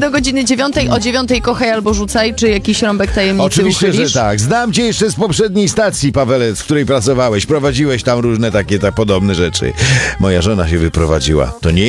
do godziny 9. O 9 kochaj albo rzucaj, czy jakiś rąbek tajemnicy Oczywiście, uchylisz? że tak. Znam cię jeszcze z poprzedniej stacji, Pawelec, w której pracowałeś. Prowadziłeś tam różne takie podobne rzeczy. Moja żona się wyprowadziła. To nie